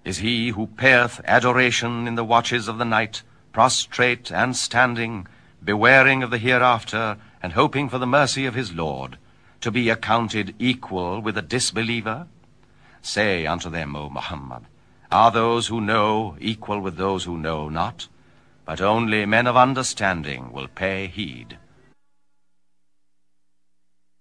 is he who payeth adoration in the watches of the night, prostrate and standing, bewaring of the hereafter, and hoping for the mercy of his Lord, to be accounted equal with a disbeliever? Say unto them, O Muhammad, are those who know equal with those who know not? But only men of understanding will pay heed.